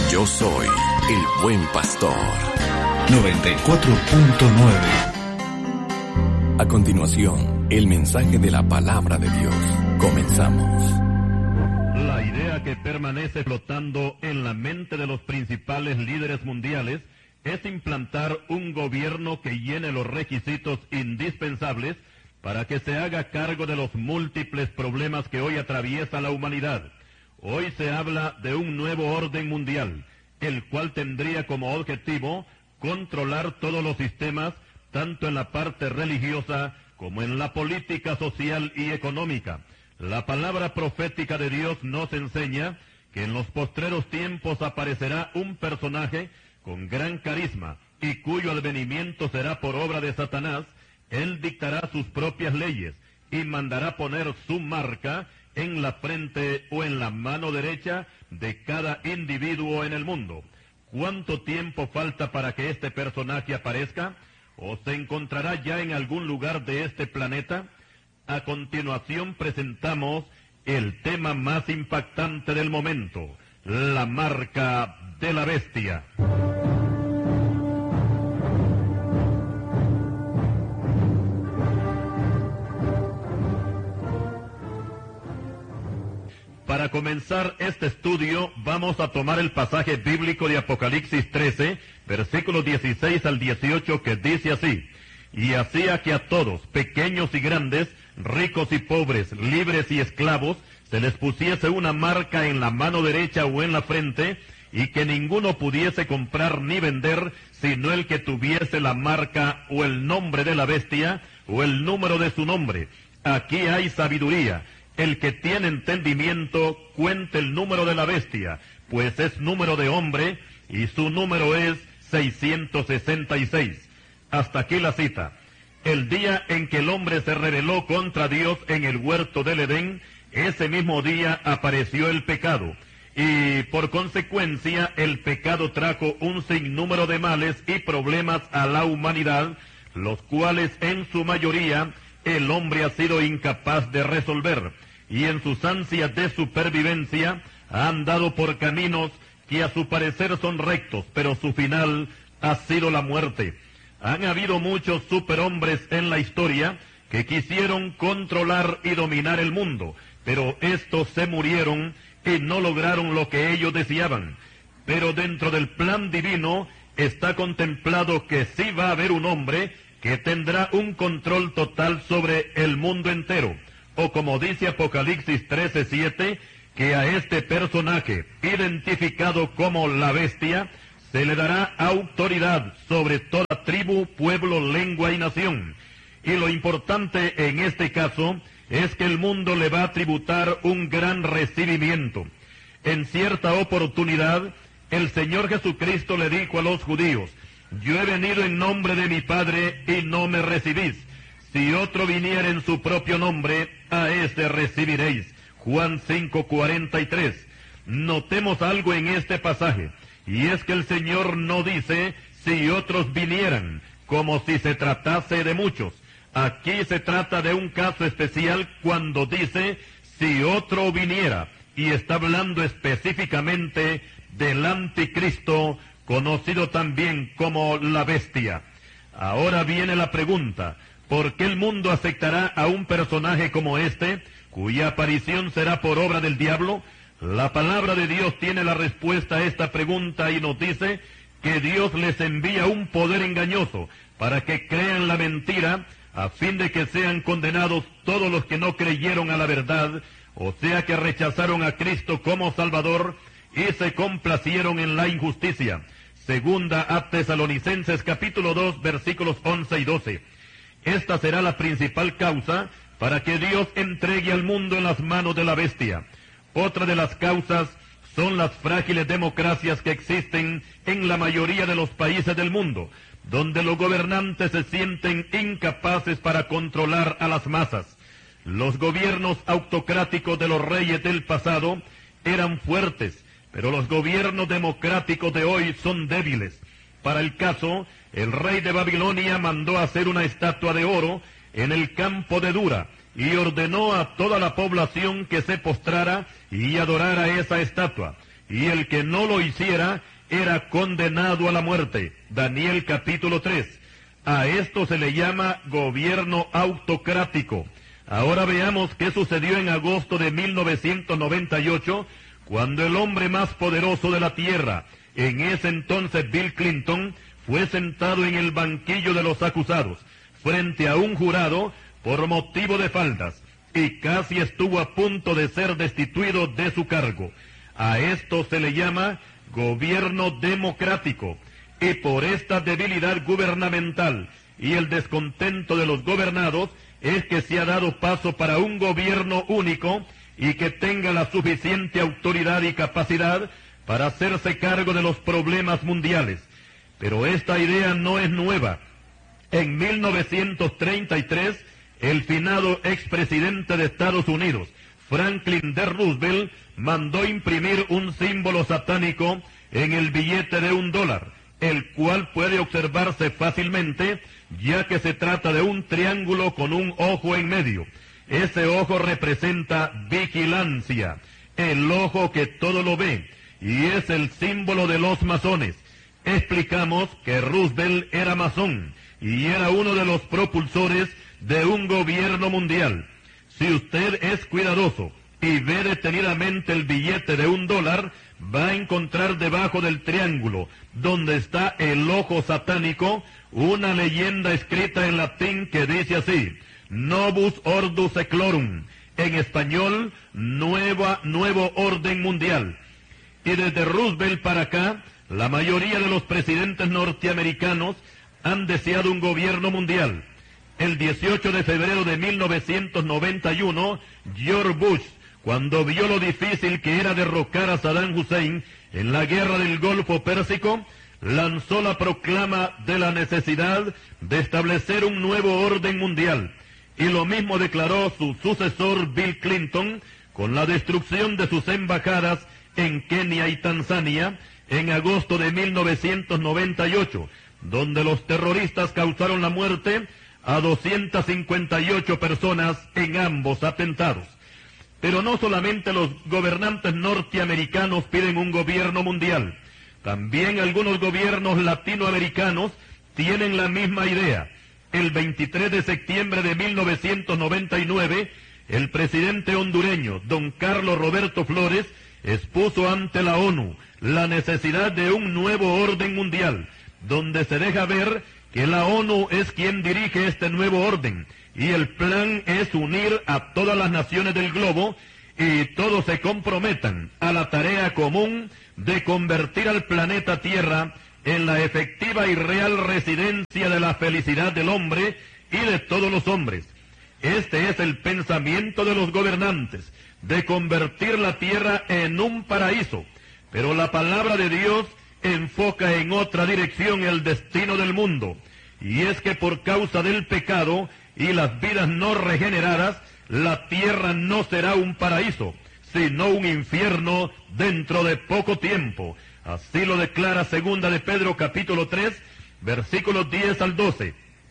Yo soy el buen pastor. 94.9. A continuación, el mensaje de la palabra de Dios. Comenzamos. La idea que permanece flotando en la mente de los principales líderes mundiales es implantar un gobierno que llene los requisitos indispensables para que se haga cargo de los múltiples problemas que hoy atraviesa la humanidad. Hoy se habla de un nuevo orden mundial, el cual tendría como objetivo controlar todos los sistemas, tanto en la parte religiosa como en la política social y económica. La palabra profética de Dios nos enseña que en los postreros tiempos aparecerá un personaje con gran carisma y cuyo advenimiento será por obra de Satanás. Él dictará sus propias leyes y mandará poner su marca en la frente o en la mano derecha de cada individuo en el mundo. ¿Cuánto tiempo falta para que este personaje aparezca? ¿O se encontrará ya en algún lugar de este planeta? A continuación presentamos el tema más impactante del momento, la marca de la bestia. Para comenzar este estudio, vamos a tomar el pasaje bíblico de Apocalipsis 13, versículos 16 al 18, que dice así: Y hacía que a todos, pequeños y grandes, ricos y pobres, libres y esclavos, se les pusiese una marca en la mano derecha o en la frente, y que ninguno pudiese comprar ni vender, sino el que tuviese la marca o el nombre de la bestia, o el número de su nombre. Aquí hay sabiduría. El que tiene entendimiento, cuente el número de la bestia, pues es número de hombre, y su número es 666. Hasta aquí la cita. El día en que el hombre se rebeló contra Dios en el huerto del Edén, ese mismo día apareció el pecado, y por consecuencia el pecado trajo un sinnúmero de males y problemas a la humanidad, los cuales en su mayoría el hombre ha sido incapaz de resolver, y en sus ansias de supervivencia ha andado por caminos que a su parecer son rectos, pero su final ha sido la muerte. Han habido muchos superhombres en la historia que quisieron controlar y dominar el mundo, pero estos se murieron y no lograron lo que ellos deseaban. Pero dentro del plan divino está contemplado que sí va a haber un hombre que tendrá un control total sobre el mundo entero. O como dice Apocalipsis 13:7, que a este personaje, identificado como la bestia, se le dará autoridad sobre toda tribu, pueblo, lengua y nación. Y lo importante en este caso es que el mundo le va a tributar un gran recibimiento. En cierta oportunidad, el Señor Jesucristo le dijo a los judíos: yo he venido en nombre de mi Padre y no me recibís. Si otro viniera en su propio nombre, a ese recibiréis. Juan 5:43. Notemos algo en este pasaje, y es que el Señor no dice si otros vinieran, como si se tratase de muchos. Aquí se trata de un caso especial cuando dice si otro viniera, y está hablando específicamente del anticristo, conocido también como la bestia. Ahora viene la pregunta: ¿por qué el mundo aceptará a un personaje como este, cuya aparición será por obra del diablo? La palabra de Dios tiene la respuesta a esta pregunta y nos dice que Dios les envía un poder engañoso para que crean la mentira, a fin de que sean condenados todos los que no creyeron a la verdad, o sea que rechazaron a Cristo como Salvador y se complacieron en la injusticia. Segunda a Tesalonicenses capítulo 2, versículos 11 y 12. Esta será la principal causa para que Dios entregue al mundo en las manos de la bestia. Otra de las causas son las frágiles democracias que existen en la mayoría de los países del mundo, donde los gobernantes se sienten incapaces para controlar a las masas. Los gobiernos autocráticos de los reyes del pasado eran fuertes, pero los gobiernos democráticos de hoy son débiles. Para el caso, el rey de Babilonia mandó hacer una estatua de oro en el campo de Dura, y ordenó a toda la población que se postrara y adorara esa estatua. y el que no lo hiciera era condenado a la muerte. Daniel capítulo 3. A esto se le llama gobierno autocrático. Ahora veamos qué sucedió en agosto de 1998, cuando el hombre más poderoso de la tierra, en ese entonces Bill Clinton, fue sentado en el banquillo de los acusados, frente a un jurado por motivo de faltas, y casi estuvo a punto de ser destituido de su cargo. A esto se le llama gobierno democrático, y por esta debilidad gubernamental y el descontento de los gobernados es que se ha dado paso para un gobierno único y que tenga la suficiente autoridad y capacidad para hacerse cargo de los problemas mundiales. Pero esta idea no es nueva. En 1933, el finado expresidente de Estados Unidos, Franklin D. Roosevelt, mandó imprimir un símbolo satánico en el billete de $1, el cual puede observarse fácilmente, ya que se trata de un triángulo con un ojo en medio. Ese ojo representa vigilancia, el ojo que todo lo ve, y es el símbolo de los masones. Explicamos que Roosevelt era masón, y era uno de los propulsores de un gobierno mundial. Si usted es cuidadoso y ve detenidamente el billete de $1, va a encontrar debajo del triángulo, donde está el ojo satánico, una leyenda escrita en latín que dice así: Novus Ordo Seclorum, en español, nuevo orden mundial. Y desde Roosevelt para acá, la mayoría de los presidentes norteamericanos han deseado un gobierno mundial. El 18 de febrero de 1991, George Bush, cuando vio lo difícil que era derrocar a Saddam Hussein en la guerra del Golfo Pérsico, lanzó la proclama de la necesidad de establecer un nuevo orden mundial. Y lo mismo declaró su sucesor Bill Clinton con la destrucción de sus embajadas en Kenia y Tanzania en agosto de 1998, donde los terroristas causaron la muerte a 258 personas en ambos atentados. Pero no solamente los gobernantes norteamericanos piden un gobierno mundial, también algunos gobiernos latinoamericanos tienen la misma idea. El 23 de septiembre de 1999, el presidente hondureño, don Carlos Roberto Flores, expuso ante la ONU la necesidad de un nuevo orden mundial, donde se deja ver que la ONU es quien dirige este nuevo orden, y el plan es unir a todas las naciones del globo y todos se comprometan a la tarea común de convertir al planeta Tierra en la efectiva y real residencia de la felicidad del hombre y de todos los hombres. Este es el pensamiento de los gobernantes, de convertir la Tierra en un paraíso, pero la palabra de Dios enfoca en otra dirección el destino del mundo, y es que por causa del pecado y las vidas no regeneradas, la tierra no será un paraíso, sino un infierno dentro de poco tiempo. Así lo declara segunda de Pedro capítulo 3, versículos 10 al 12.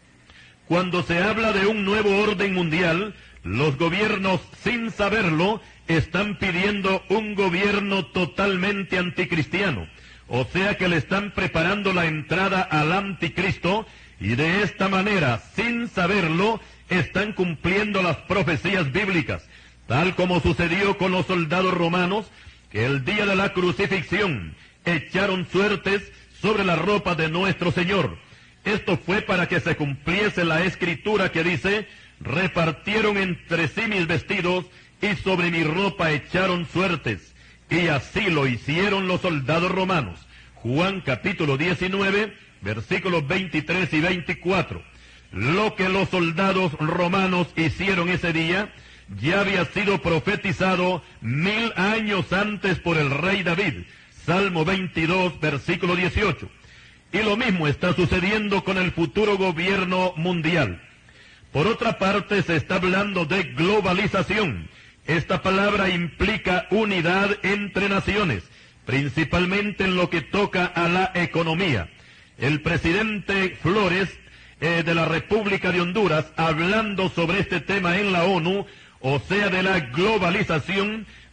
Cuando se habla de un nuevo orden mundial, los gobiernos, sin saberlo, están pidiendo un gobierno totalmente anticristiano. O sea que le están preparando la entrada al anticristo, y de esta manera, sin saberlo, están cumpliendo las profecías bíblicas, tal como sucedió con los soldados romanos, que el día de la crucifixión echaron suertes sobre la ropa de nuestro Señor. Esto fue para que se cumpliese la escritura que dice: repartieron entre sí mis vestidos y sobre mi ropa echaron suertes. Y así lo hicieron los soldados romanos. Juan capítulo 19, versículos 23 y 24. Lo que los soldados romanos hicieron ese día ya había sido profetizado 1000 años antes por el rey David. Salmo 22, versículo 18. Y lo mismo está sucediendo con el futuro gobierno mundial. Por otra parte, se está hablando de globalización. Esta palabra implica unidad entre naciones, principalmente en lo que toca a la economía. El presidente Flores de la República de Honduras, hablando sobre este tema en la ONU, o sea, de la globalización,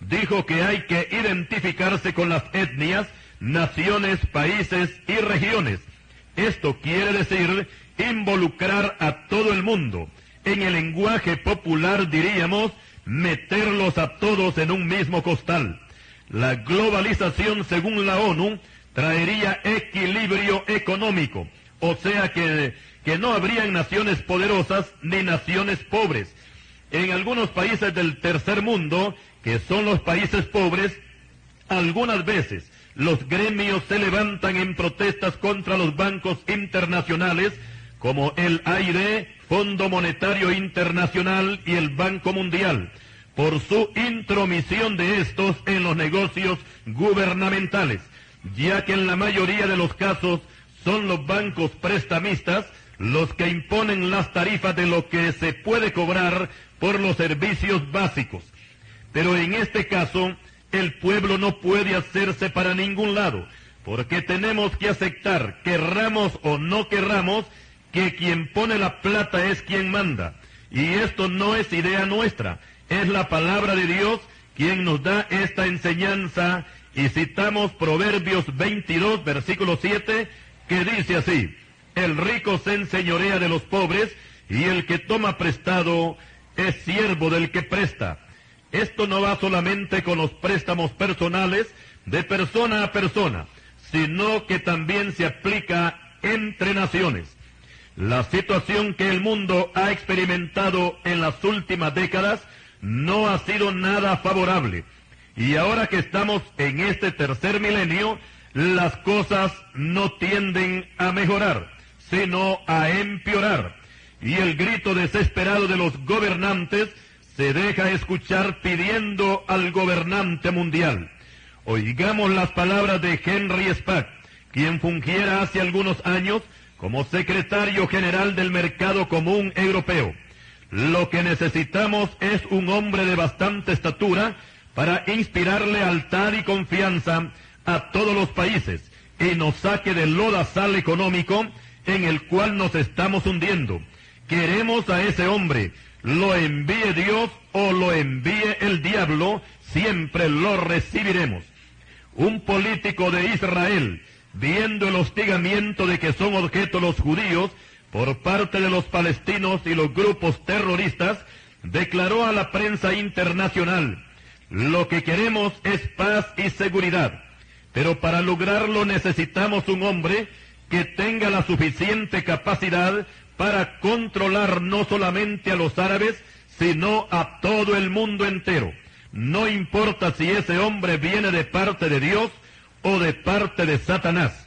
dijo que hay que identificarse con las etnias, naciones, países y regiones. Esto quiere decir involucrar a todo el mundo. En el lenguaje popular diríamos meterlos a todos en un mismo costal. La globalización, según la ONU, traería equilibrio económico, o sea que no habrían naciones poderosas ni naciones pobres. En algunos países del tercer mundo, que son los países pobres, algunas veces los gremios se levantan en protestas contra los bancos internacionales, como el AID, Fondo Monetario Internacional y el Banco Mundial, por su intromisión de estos en los negocios gubernamentales, ya que en la mayoría de los casos son los bancos prestamistas los que imponen las tarifas de lo que se puede cobrar por los servicios básicos. Pero en este caso, el pueblo no puede hacerse para ningún lado, porque tenemos que aceptar, querramos o no querramos, que quien pone la plata es quien manda. Y esto no es idea nuestra, es la palabra de Dios quien nos da esta enseñanza, y citamos Proverbios 22, versículo 7, que dice así: el rico se enseñorea de los pobres, y el que toma prestado es siervo del que presta. Esto no va solamente con los préstamos personales de persona a persona, sino que también se aplica entre naciones. La situación que el mundo ha experimentado en las últimas décadas no ha sido nada favorable. Y ahora que estamos en este tercer milenio, las cosas no tienden a mejorar, sino a empeorar. Y el grito desesperado de los gobernantes se deja escuchar pidiendo al gobernante mundial. Oigamos las palabras de Henry Spack, quien fungiera hace algunos años como secretario general del Mercado Común Europeo. Lo que necesitamos es un hombre de bastante estatura para inspirar lealtad y confianza a todos los países y nos saque del lodazal económico en el cual nos estamos hundiendo. Queremos a ese hombre, lo envíe Dios o lo envíe el diablo, siempre lo recibiremos. Un político de Israel, viendo el hostigamiento de que son objeto los judíos por parte de los palestinos y los grupos terroristas, declaró a la prensa internacional: lo que queremos es paz y seguridad, pero para lograrlo necesitamos un hombre que tenga la suficiente capacidad para controlar no solamente a los árabes, sino a todo el mundo entero. No importa si ese hombre viene de parte de Dios o de parte de Satanás.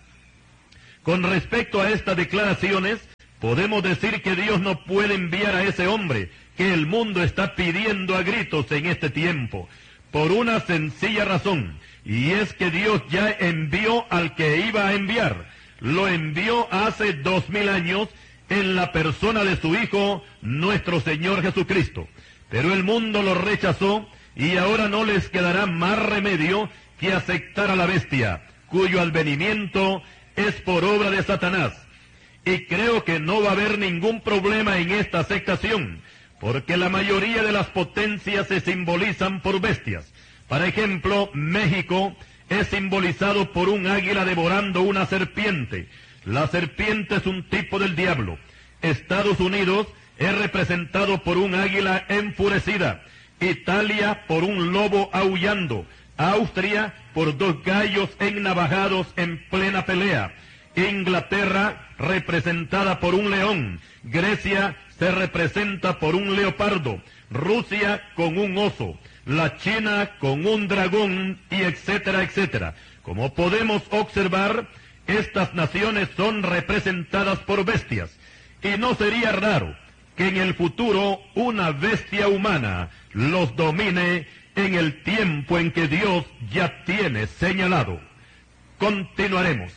Con respecto a estas declaraciones, podemos decir que Dios no puede enviar a ese hombre que el mundo está pidiendo a gritos en este tiempo, por una sencilla razón, y es que Dios ya envió al que iba a enviar. Lo envió hace 2000 años en la persona de su Hijo, nuestro Señor Jesucristo. Pero el mundo lo rechazó, y ahora no les quedará más remedio que aceptar a la bestia, cuyo advenimiento es por obra de Satanás. Y creo que no va a haber ningún problema en esta aceptación, porque la mayoría de las potencias se simbolizan por bestias. Por ejemplo, México es simbolizado por un águila devorando una serpiente. La serpiente es un tipo del diablo. Estados Unidos es representado por un águila enfurecida. Italia por un lobo aullando. Austria por 2 gallos ennavajados en plena pelea. Inglaterra representada por un león. Grecia se representa por un leopardo. Rusia con un oso. La China con un dragón, y etcétera, etcétera. Como podemos observar, estas naciones son representadas por bestias, y no sería raro que en el futuro una bestia humana los domine en el tiempo en que Dios ya tiene señalado. Continuaremos.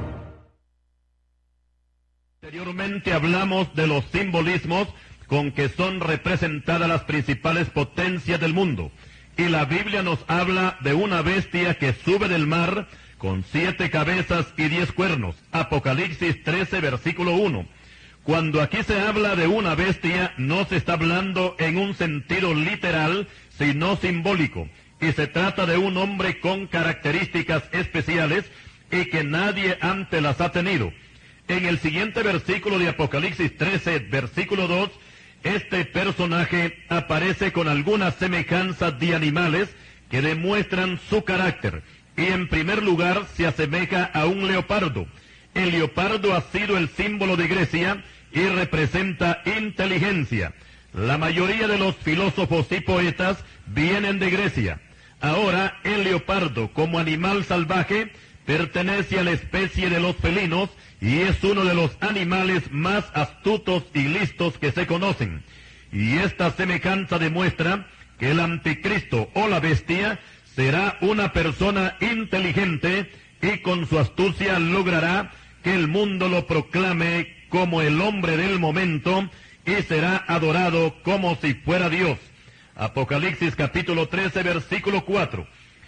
Anteriormente hablamos de los simbolismos con que son representadas las principales potencias del mundo, y la Biblia nos habla de una bestia que sube del mar con 7 cabezas y 10 cuernos. Apocalipsis 13, versículo 1. Cuando aquí se habla de una bestia, no se está hablando en un sentido literal, sino simbólico. y se trata de un hombre con características especiales y que nadie antes las ha tenido. En el siguiente versículo de Apocalipsis 13, versículo 2, este personaje aparece con algunas semejanzas de animales que demuestran su carácter, y en primer lugar se asemeja a un leopardo. El leopardo ha sido el símbolo de Grecia y representa inteligencia. La mayoría de los filósofos y poetas vienen de Grecia. Ahora, el leopardo, como animal salvaje, pertenece a la especie de los felinos y es uno de los animales más astutos y listos que se conocen. Y esta semejanza demuestra que el anticristo o la bestia será una persona inteligente y con su astucia logrará que el mundo lo proclame como el hombre del momento y será adorado como si fuera Dios. Apocalipsis capítulo 13, versículo 4.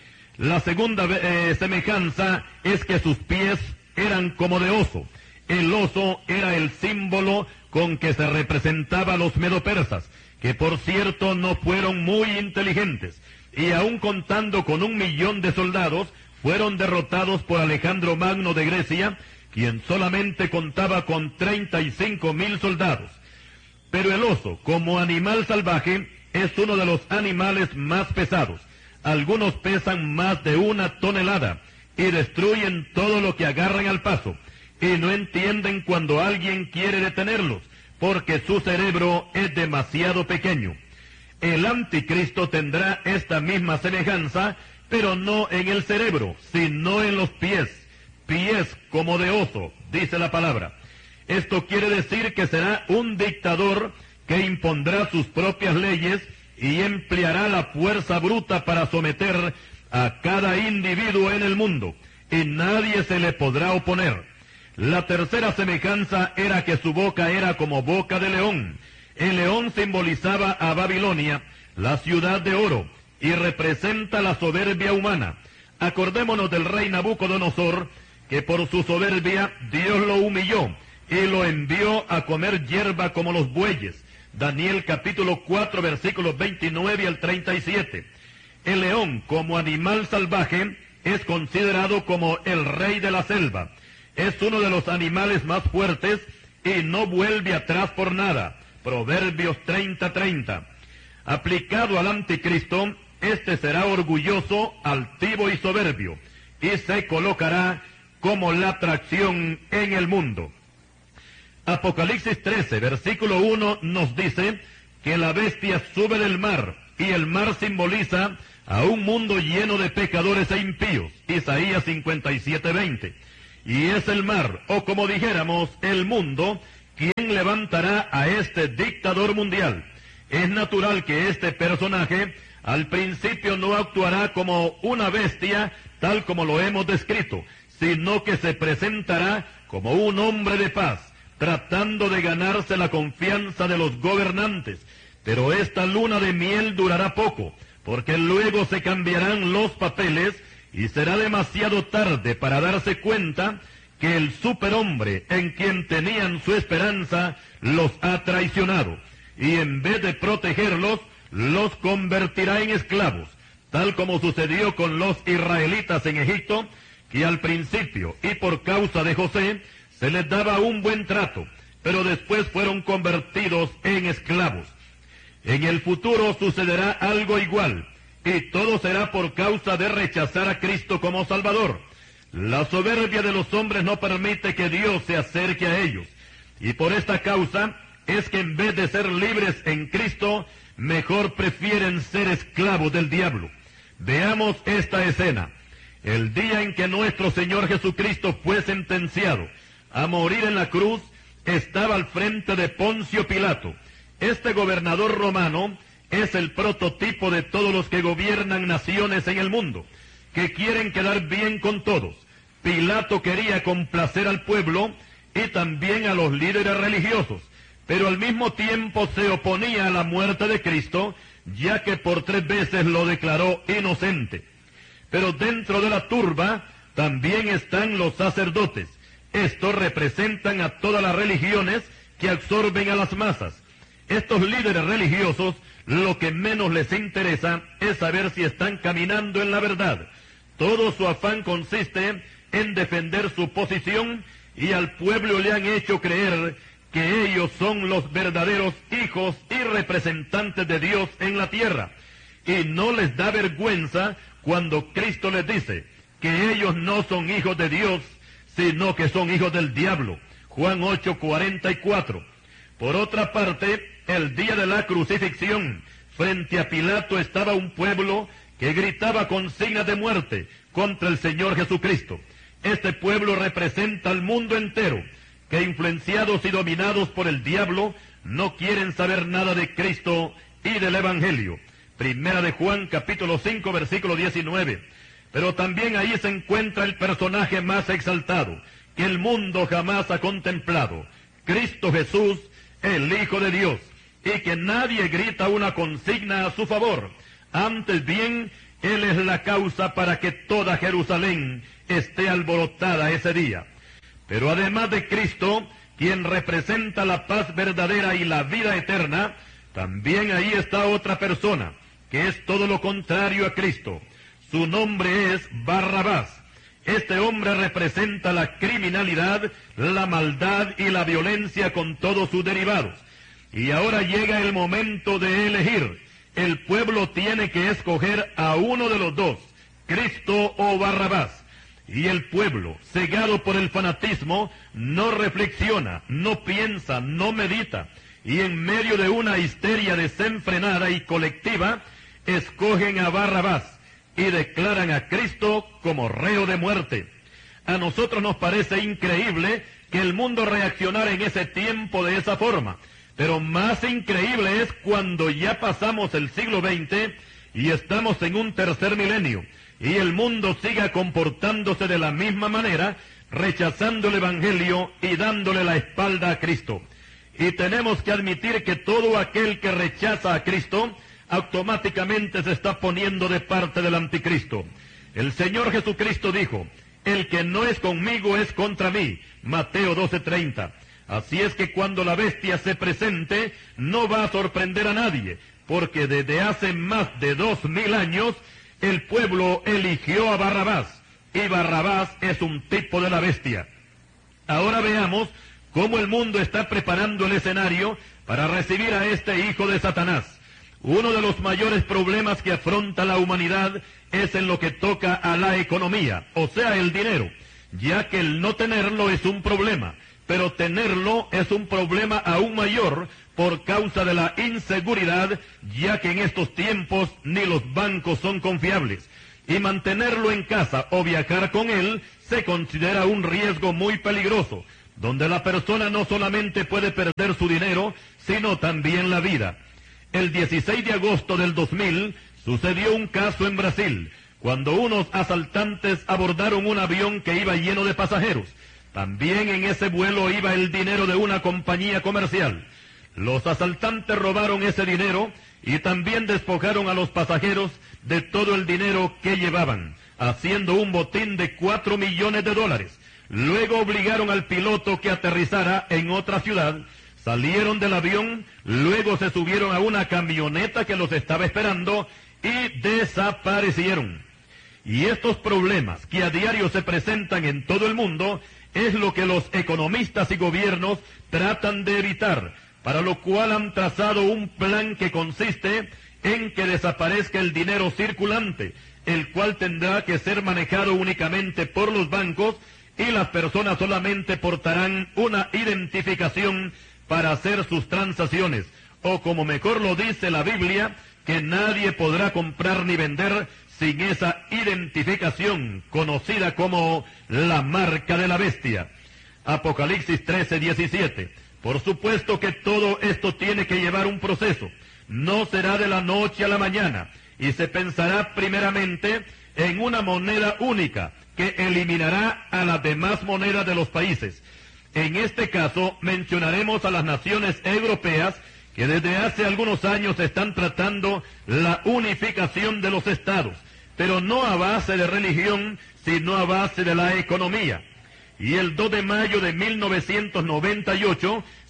La segunda semejanza es que sus pies eran como de oso. El oso era el símbolo con que se representaba a los medopersas, que por cierto no fueron muy inteligentes, y aun contando con 1,000,000 de soldados, fueron derrotados por Alejandro Magno de Grecia, quien solamente contaba con 35,000 soldados. Pero el oso, como animal salvaje, es uno de los animales más pesados. Algunos pesan más de 1 tonelada y destruyen todo lo que agarran al paso, y no entienden cuando alguien quiere detenerlos, porque su cerebro es demasiado pequeño. El anticristo tendrá esta misma semejanza, pero no en el cerebro, sino en los pies. Pies como de oso, dice la palabra. Esto quiere decir que será un dictador que impondrá sus propias leyes y empleará la fuerza bruta para someter a cada individuo en el mundo, y nadie se le podrá oponer. La tercera semejanza era que su boca era como boca de león. El león simbolizaba a Babilonia, la ciudad de oro, y representa la soberbia humana. Acordémonos del rey Nabucodonosor, que por su soberbia Dios lo humilló y lo envió a comer hierba como los bueyes. Daniel capítulo 4, versículos 29 al 37. El león, como animal salvaje, es considerado como el rey de la selva. Es uno de los animales más fuertes y no vuelve atrás por nada. Proverbios 30:30. Aplicado al anticristo, este será orgulloso, altivo y soberbio, y se colocará como la atracción en el mundo. Apocalipsis 13, versículo 1 nos dice que la bestia sube del mar, y el mar simboliza a un mundo lleno de pecadores e impíos. Isaías 57:20. Y es el mar, o como dijéramos, el mundo, quien levantará a este dictador mundial. Es natural que este personaje al principio no actuará como una bestia, tal como lo hemos descrito, sino que se presentará como un hombre de paz, tratando de ganarse la confianza de los gobernantes. Pero esta luna de miel durará poco, porque luego se cambiarán los papeles y será demasiado tarde para darse cuenta que el superhombre en quien tenían su esperanza los ha traicionado, y en vez de protegerlos, los convertirá en esclavos, tal como sucedió con los israelitas en Egipto, que al principio y por causa de José se les daba un buen trato, pero después fueron convertidos en esclavos. En el futuro sucederá algo igual, y todo será por causa de rechazar a Cristo como Salvador. La soberbia de los hombres no permite que Dios se acerque a ellos, y por esta causa es que en vez de ser libres en Cristo, mejor prefieren ser esclavos del diablo. Veamos esta escena. El día en que nuestro Señor Jesucristo fue sentenciado a morir en la cruz, estaba al frente de Poncio Pilato. Este gobernador romano es el prototipo de todos los que gobiernan naciones en el mundo, que quieren quedar bien con todos. Pilato quería complacer al pueblo y también a los líderes religiosos, pero al mismo tiempo se oponía a la muerte de Cristo, ya que por 3 veces lo declaró inocente. Pero dentro de la turba también están los sacerdotes. Estos representan a todas las religiones que absorben a las masas. Estos líderes religiosos Lo que menos les interesa es saber si están caminando en la verdad. Todo su afán consiste en defender su posición, y al pueblo le han hecho creer que ellos son los verdaderos hijos y representantes de Dios en la tierra. Y no les da vergüenza cuando Cristo les dice que ellos no son hijos de Dios, sino que son hijos del diablo. Juan 8:44. Por otra parte, el día de la crucifixión, frente a Pilato estaba un pueblo que gritaba consignas de muerte contra el Señor Jesucristo. Este pueblo representa al mundo entero, que influenciados y dominados por el diablo, no quieren saber nada de Cristo y del Evangelio. Primera de Juan, capítulo 5, versículo 19. Pero también ahí se encuentra el personaje más exaltado que el mundo jamás ha contemplado, Cristo Jesús, el Hijo de Dios, y que nadie grita una consigna a su favor. Antes bien, Él es la causa para que toda Jerusalén esté alborotada ese día. Pero además de Cristo, quien representa la paz verdadera y la vida eterna, también ahí está otra persona, que es todo lo contrario a Cristo. Su nombre es Barrabás. Este hombre representa la criminalidad, la maldad y la violencia con todos sus derivados. Y ahora llega el momento de elegir. El pueblo tiene que escoger a uno de los dos, Cristo o Barrabás. Y el pueblo, cegado por el fanatismo, no reflexiona, no piensa, no medita. Y en medio de una histeria desenfrenada y colectiva, escogen a Barrabás y declaran a Cristo como reo de muerte. A nosotros nos parece increíble que el mundo reaccionara en ese tiempo de esa forma, pero más increíble es cuando ya pasamos el siglo XX y estamos en un tercer milenio, y el mundo siga comportándose de la misma manera, rechazando el Evangelio y dándole la espalda a Cristo. Y tenemos que admitir que todo aquel que rechaza a Cristo automáticamente se está poniendo de parte del anticristo. El Señor Jesucristo dijo, el que no es conmigo es contra mí, Mateo 12:30. Así es que cuando la bestia se presente, no va a sorprender a nadie, porque desde hace más de 2000 años, el pueblo eligió a Barrabás, y Barrabás es un tipo de la bestia. Ahora veamos cómo el mundo está preparando el escenario para recibir a este hijo de Satanás. Uno de los mayores problemas que afronta la humanidad es en lo que toca a la economía, o sea, el dinero, ya que el no tenerlo es un problema, pero tenerlo es un problema aún mayor por causa de la inseguridad, ya que en estos tiempos ni los bancos son confiables, y mantenerlo en casa o viajar con él se considera un riesgo muy peligroso, donde la persona no solamente puede perder su dinero, sino también la vida. El 16 de agosto del 2000 sucedió un caso en Brasil, cuando unos asaltantes abordaron un avión que iba lleno de pasajeros. También en ese vuelo iba el dinero de una compañía comercial. Los asaltantes robaron ese dinero y también despojaron a los pasajeros de todo el dinero que llevaban, haciendo un botín de $4 millones. Luego obligaron al piloto que aterrizara en otra ciudad. Salieron del avión, luego se subieron a una camioneta que los estaba esperando y desaparecieron. Y estos problemas que a diario se presentan en todo el mundo es lo que los economistas y gobiernos tratan de evitar, para lo cual han trazado un plan que consiste en que desaparezca el dinero circulante, el cual tendrá que ser manejado únicamente por los bancos y las personas solamente portarán una identificación para hacer sus transacciones, o como mejor lo dice la Biblia, que nadie podrá comprar ni vender sin esa identificación conocida como la marca de la bestia. Apocalipsis 13:17. Por supuesto que todo esto tiene que llevar un proceso. No será de la noche a la mañana, y se pensará primeramente en una moneda única que eliminará a las demás monedas de los países. En este caso mencionaremos a las naciones europeas que desde hace algunos años están tratando la unificación de los estados, pero no a base de religión, sino a base de la economía. Y el 2 de mayo de 1998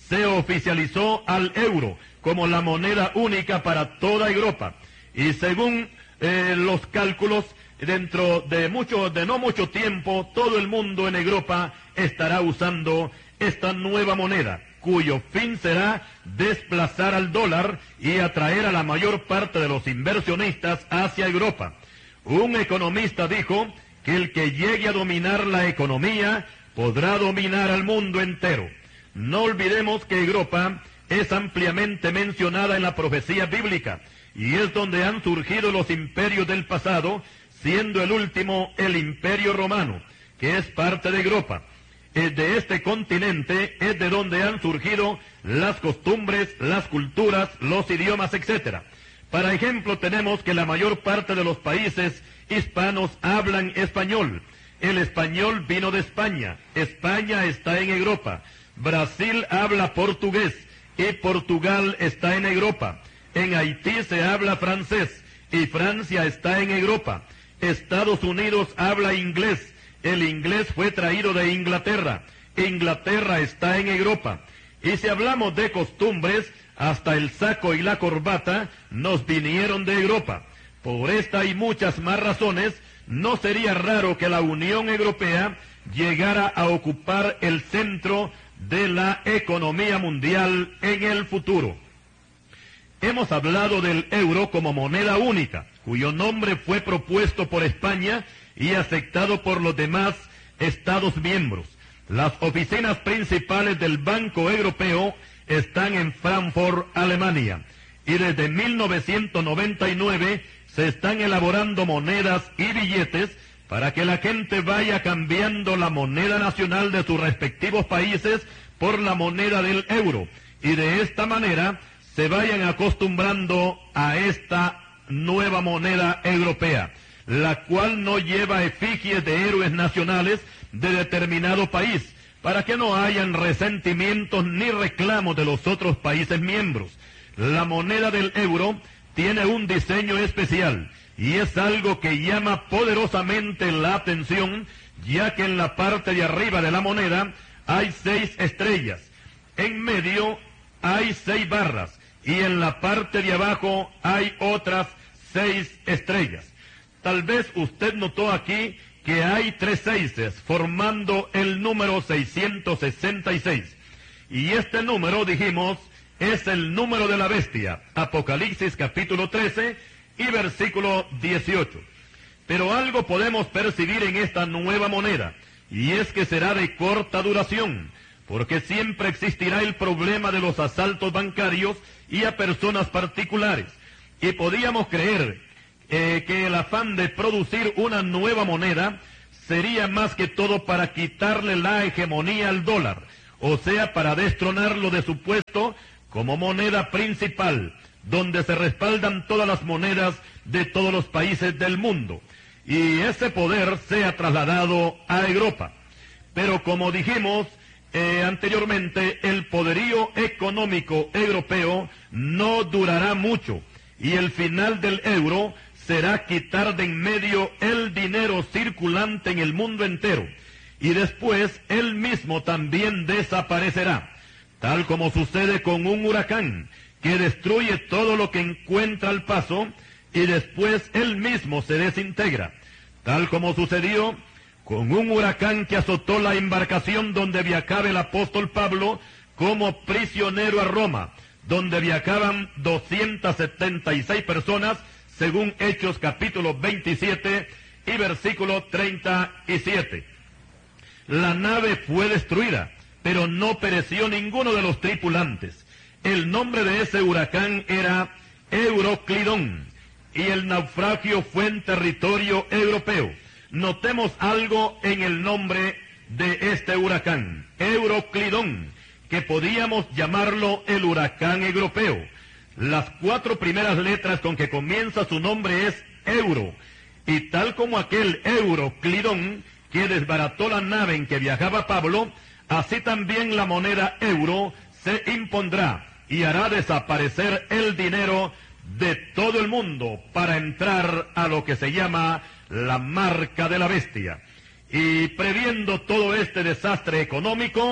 se oficializó al euro como la moneda única para toda Europa. Y según los cálculos, dentro de no mucho tiempo, todo el mundo en Europa estará usando esta nueva moneda, cuyo fin será desplazar al dólar y atraer a la mayor parte de los inversionistas hacia Europa. Un economista dijo que el que llegue a dominar la economía podrá dominar al mundo entero. No olvidemos que Europa es ampliamente mencionada en la profecía bíblica y es donde han surgido los imperios del pasado, siendo el último el Imperio Romano, que es parte de Europa. De este continente es de donde han surgido las costumbres, las culturas, los idiomas, etc. Para ejemplo, tenemos que la mayor parte de los países hispanos hablan español. El español vino de España. España está en Europa. Brasil habla portugués y Portugal está en Europa. En Haití se habla francés y Francia está en Europa. Estados Unidos habla inglés. El inglés fue traído de Inglaterra. Inglaterra está en Europa. Y si hablamos de costumbres, hasta el saco y la corbata nos vinieron de Europa. Por esta y muchas más razones, no sería raro que la Unión Europea llegara a ocupar el centro de la economía mundial en el futuro. Hemos hablado del euro como moneda única, cuyo nombre fue propuesto por España y aceptado por los demás Estados miembros. Las oficinas principales del Banco Europeo están en Frankfurt, Alemania, y desde 1999 se están elaborando monedas y billetes para que la gente vaya cambiando la moneda nacional de sus respectivos países por la moneda del euro, y de esta manera se vayan acostumbrando a esta nueva moneda europea, la cual no lleva efigies de héroes nacionales de determinado país, para que no hayan resentimientos ni reclamos de los otros países miembros. La moneda del euro tiene un diseño especial, y es algo que llama poderosamente la atención, ya que en la parte de arriba de la moneda hay 6 estrellas, en medio hay 6 barras, y en la parte de abajo hay otras 6 estrellas. Tal vez usted notó aquí que hay 3 seises formando el número 666. Y este número, dijimos, es el número de la bestia. Apocalipsis capítulo 13 y versículo 18. Pero algo podemos percibir en esta nueva moneda, y es que será de corta duración, porque siempre existirá el problema de los asaltos bancarios y a personas particulares. Y podíamos creer que el afán de producir una nueva moneda sería más que todo para quitarle la hegemonía al dólar, o sea, para destronarlo de su puesto como moneda principal, donde se respaldan todas las monedas de todos los países del mundo, y ese poder sea trasladado a Europa. Pero como dijimos anteriormente, el poderío económico europeo no durará mucho, y el final del euro será quitar de en medio el dinero circulante en el mundo entero, y después él mismo también desaparecerá, tal como sucede con un huracán que destruye todo lo que encuentra al paso, y después él mismo se desintegra, tal como sucedió con un huracán que azotó la embarcación donde viajaba el apóstol Pablo como prisionero a Roma, donde viajaban 276 personas, según Hechos capítulo 27 y versículo 37. La nave fue destruida, pero no pereció ninguno de los tripulantes. El nombre de ese huracán era Euroclidón, y el naufragio fue en territorio europeo. Notemos algo en el nombre de este huracán, Euroclidón, que podíamos llamarlo el huracán europeo. Las 4 primeras letras con que comienza su nombre es Euro, y tal como aquel Euroclidón que desbarató la nave en que viajaba Pablo, así también la moneda euro se impondrá y hará desaparecer el dinero de todo el mundo para entrar a lo que se llama la marca de la bestia. Y previendo todo este desastre económico,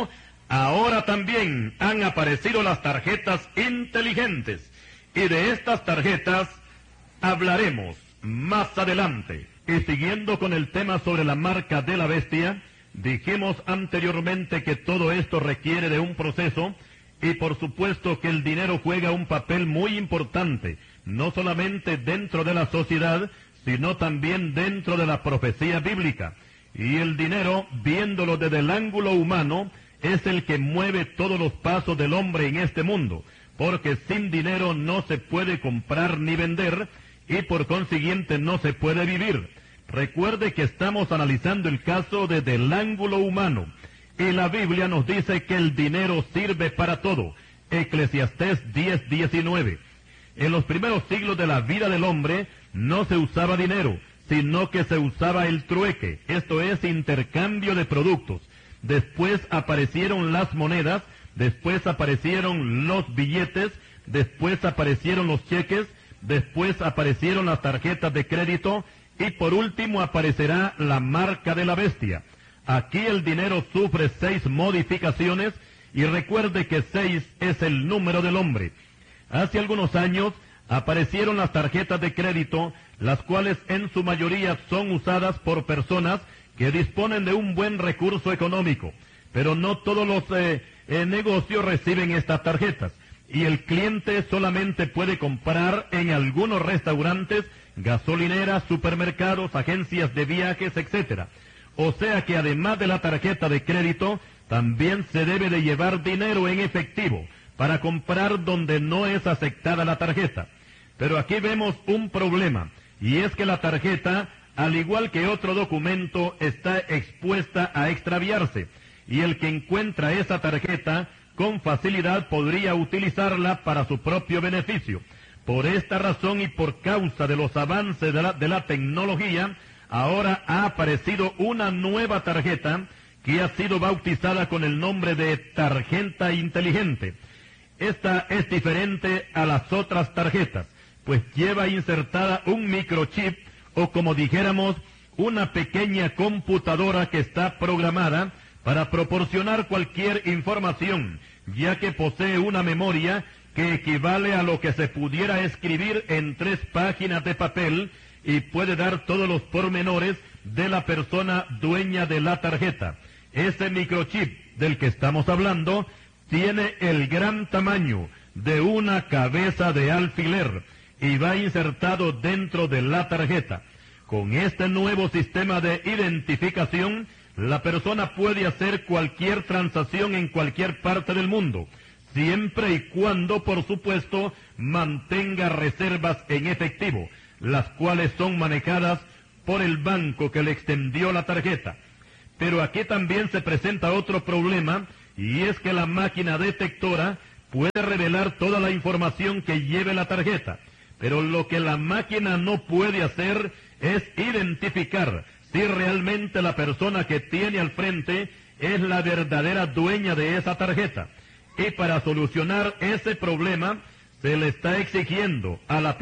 ahora también han aparecido las tarjetas inteligentes. Y de estas tarjetas hablaremos más adelante. Y siguiendo con el tema sobre la marca de la bestia, dijimos anteriormente que todo esto requiere de un proceso, y por supuesto que el dinero juega un papel muy importante, no solamente dentro de la sociedad, sino también dentro de la profecía bíblica. Y el dinero, viéndolo desde el ángulo humano, es el que mueve todos los pasos del hombre en este mundo, porque sin dinero no se puede comprar ni vender, y por consiguiente no se puede vivir. Recuerde que estamos analizando el caso desde el ángulo humano, y la Biblia nos dice que el dinero sirve para todo. Eclesiastés 10:19. En los primeros siglos de la vida del hombre no se usaba dinero, sino que se usaba el trueque, esto es, intercambio de productos. Después aparecieron las monedas, después aparecieron los billetes, después aparecieron los cheques, después aparecieron las tarjetas de crédito, y por último aparecerá la marca de la bestia. Aquí el dinero sufre 6 modificaciones, y recuerde que 6 es el número del hombre. Hace algunos años aparecieron las tarjetas de crédito, las cuales en su mayoría son usadas por personas que disponen de un buen recurso económico, pero no todos los negocios reciben estas tarjetas, y el cliente solamente puede comprar en algunos restaurantes, gasolineras, supermercados, agencias de viajes, etc. O sea que además de la tarjeta de crédito, también se debe de llevar dinero en efectivo para comprar donde no es aceptada la tarjeta. Pero aquí vemos un problema, y es que la tarjeta, al igual que otro documento, está expuesta a extraviarse, y el que encuentra esa tarjeta con facilidad podría utilizarla para su propio beneficio. Por esta razón y por causa de los avances de la tecnología, ahora ha aparecido una nueva tarjeta que ha sido bautizada con el nombre de tarjeta inteligente. Esta es diferente a las otras tarjetas, pues lleva insertada un microchip, o como dijéramos, una pequeña computadora que está programada para proporcionar cualquier información, ya que posee una memoria que equivale a lo que se pudiera escribir en 3 páginas de papel, y puede dar todos los pormenores de la persona dueña de la tarjeta. Ese microchip del que estamos hablando tiene el gran tamaño de una cabeza de alfiler y va insertado dentro de la tarjeta. Con este nuevo sistema de identificación, la persona puede hacer cualquier transacción en cualquier parte del mundo, siempre y cuando, por supuesto, mantenga reservas en efectivo, las cuales son manejadas por el banco que le extendió la tarjeta. Pero aquí también se presenta otro problema, y es que la máquina detectora puede revelar toda la información que lleve la tarjeta, pero lo que la máquina no puede hacer es identificar si realmente la persona que tiene al frente es la verdadera dueña de esa tarjeta. Y para solucionar ese problema, se le está exigiendo a la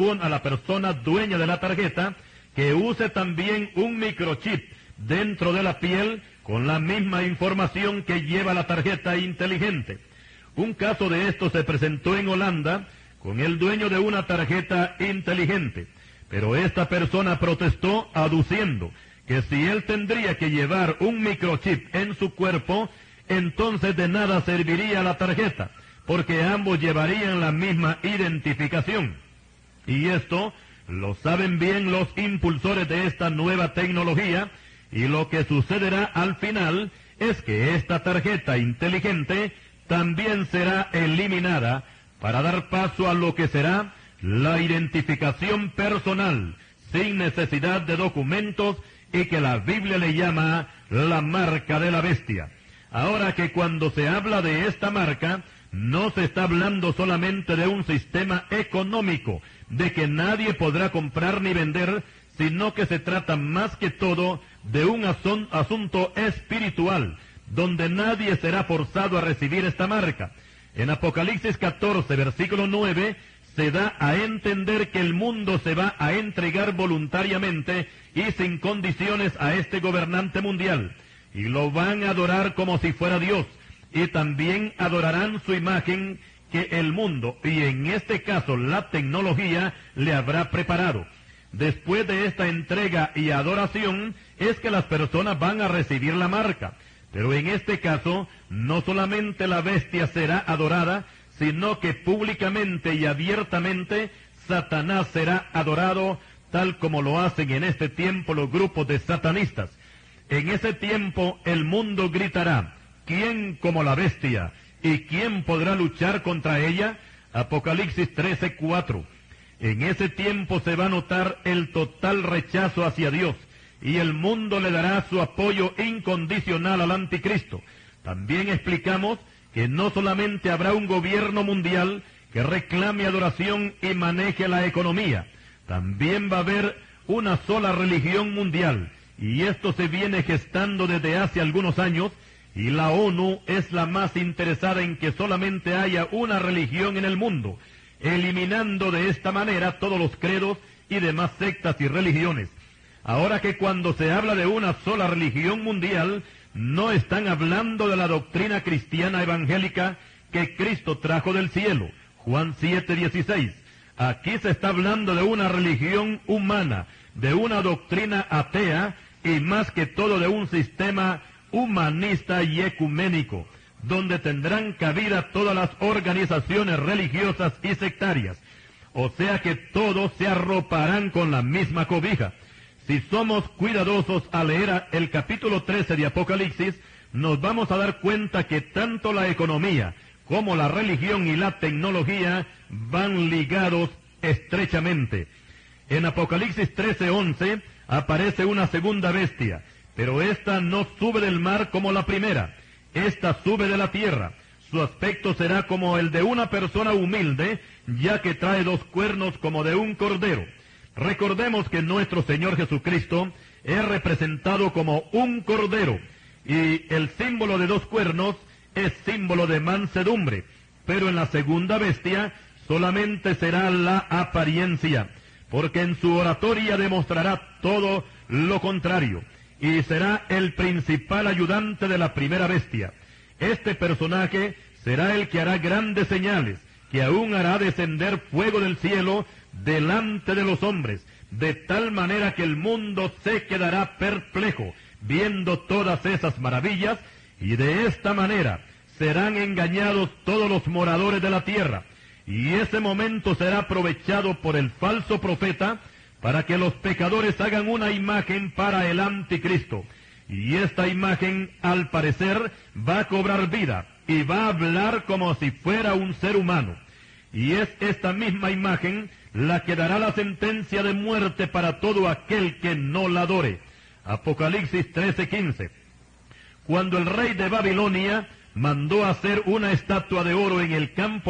persona dueña de la tarjeta que use también un microchip dentro de la piel con la misma información que lleva la tarjeta inteligente. Un caso de esto se presentó en Holanda con el dueño de una tarjeta inteligente, pero esta persona protestó aduciendo que si él tendría que llevar un microchip en su cuerpo, entonces de nada serviría la tarjeta, porque ambos llevarían la misma identificación. Y esto lo saben bien los impulsores de esta nueva tecnología, y lo que sucederá al final es que esta tarjeta inteligente también será eliminada para dar paso a lo que será la identificación personal, sin necesidad de documentos, y que la Biblia le llama la marca de la bestia. Ahora que cuando se habla de esta marca, no se está hablando solamente de un sistema económico, de que nadie podrá comprar ni vender, sino que se trata más que todo de un asunto espiritual, donde nadie será forzado a recibir esta marca. En Apocalipsis 14, versículo 9, se da a entender que el mundo se va a entregar voluntariamente y sin condiciones a este gobernante mundial, y lo van a adorar como si fuera Dios, y también adorarán su imagen que el mundo, y en este caso la tecnología, le habrá preparado. Después de esta entrega y adoración es que las personas van a recibir la marca. Pero en este caso, no solamente la bestia será adorada, sino que públicamente y abiertamente Satanás será adorado, tal como lo hacen en este tiempo los grupos de satanistas. En ese tiempo el mundo gritará, ¿quién como la bestia? ¿Y quién podrá luchar contra ella? Apocalipsis 13:4. En ese tiempo se va a notar el total rechazo hacia Dios, y el mundo le dará su apoyo incondicional al anticristo. También explicamos que no solamente habrá un gobierno mundial que reclame adoración y maneje la economía, también va a haber una sola religión mundial, y esto se viene gestando desde hace algunos años, y la ONU es la más interesada en que solamente haya una religión en el mundo, eliminando de esta manera todos los credos y demás sectas y religiones. Ahora que cuando se habla de una sola religión mundial, no están hablando de la doctrina cristiana evangélica que Cristo trajo del cielo, Juan 7:16. Aquí se está hablando de una religión humana, de una doctrina atea y más que todo de un sistema humanista y ecuménico, donde tendrán cabida todas las organizaciones religiosas y sectarias. O sea que todos se arroparán con la misma cobija. Si somos cuidadosos al leer el capítulo 13 de Apocalipsis, nos vamos a dar cuenta que tanto la economía como la religión y la tecnología van ligados estrechamente. En Apocalipsis 13:11 aparece una segunda bestia, pero esta no sube del mar como la primera, esta sube de la tierra. Su aspecto será como el de una persona humilde, ya que trae 2 cuernos como de un cordero. Recordemos que nuestro Señor Jesucristo es representado como un cordero, y el símbolo de 2 cuernos es símbolo de mansedumbre, pero en la segunda bestia solamente será la apariencia, porque en su oratoria demostrará todo lo contrario, y será el principal ayudante de la primera bestia. Este personaje será el que hará grandes señales, que aún hará descender fuego del cielo delante de los hombres, de tal manera que el mundo se quedará perplejo viendo todas esas maravillas, y de esta manera serán engañados todos los moradores de la tierra, y ese momento será aprovechado por el falso profeta para que los pecadores hagan una imagen para el anticristo, y esta imagen al parecer va a cobrar vida y va a hablar como si fuera un ser humano, y es esta misma imagen la que dará la sentencia de muerte para todo aquel que no la adore. Apocalipsis 13:15. Cuando el rey de Babilonia mandó hacer una estatua de oro en el campo